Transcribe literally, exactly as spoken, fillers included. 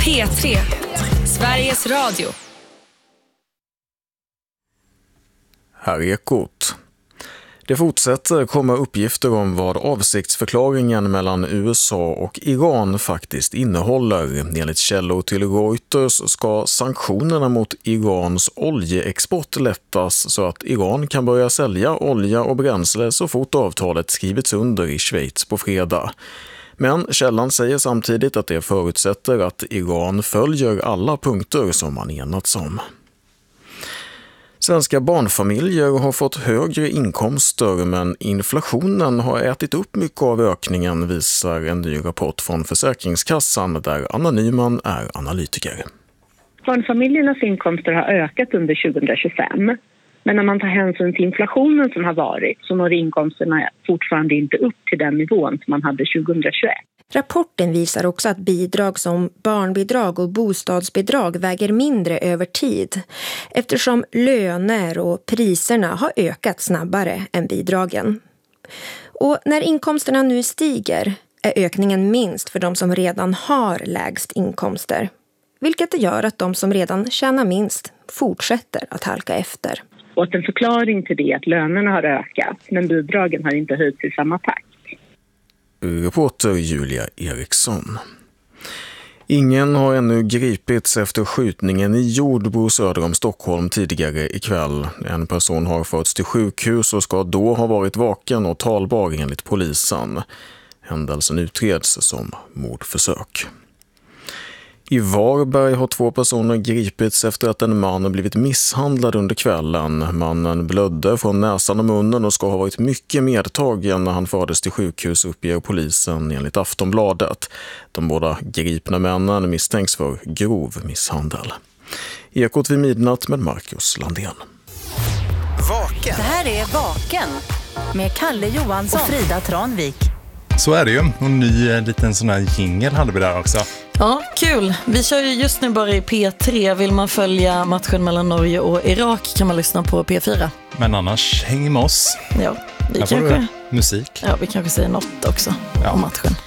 P tre, Sveriges Radio. Här är Ekot. Det fortsätter komma uppgifter om vad avsiktsförklaringen mellan U S A och Iran faktiskt innehåller. Enligt källor till Reuters ska sanktionerna mot Irans oljeexport lättas så att Iran kan börja sälja olja och bränsle så fort avtalet skrivits under i Schweiz på fredag. Men källan säger samtidigt att det förutsätter att Iran följer alla punkter som man enats om. Svenska barnfamiljer har fått högre inkomster men inflationen har ätit upp mycket av ökningen, visar en ny rapport från Försäkringskassan där Anna Nyman är analytiker. Barnfamiljernas inkomster har ökat under tjugohundratjugofem, men när man tar hänsyn till inflationen som har varit så når inkomsterna fortfarande inte upp till den nivån som man hade tjugohundratjugoett. Rapporten visar också att bidrag som barnbidrag och bostadsbidrag väger mindre över tid eftersom löner och priserna har ökat snabbare än bidragen. Och när inkomsterna nu stiger är ökningen minst för de som redan har lägst inkomster, vilket det gör att de som redan tjänar minst fortsätter att halka efter. Och en förklaring till det är att lönerna har ökat men bidragen har inte höjts i samma takt. Reporter Julia Eriksson. Ingen har ännu gripits efter skjutningen i Jordbro söder om Stockholm tidigare ikväll. En person har förts till sjukhus och ska då ha varit vaken och talbar enligt polisen. Händelsen utreds som mordförsök. I Varberg har två personer gripits efter att en man har blivit misshandlad under kvällen. Mannen blödde från näsan och munnen och ska ha varit mycket medtagen när han fördes till sjukhus, uppger polisen enligt Aftonbladet. De båda gripna männen misstänks för grov misshandel. Ekot vid midnatt med Marcus Landén. Vaken. Det här är Vaken med Kalle Johansson och Frida Tranvik. Så är det ju. Och en ny liten sån här jingle hade vi där också. Ja, kul. Vi kör ju just nu bara i P tre. Vill man följa matchen mellan Norge och Irak kan man lyssna på P fyra. Men annars häng med oss. Ja, vi här kanske... musik. Ja, vi kanske säger något också ja. om matchen.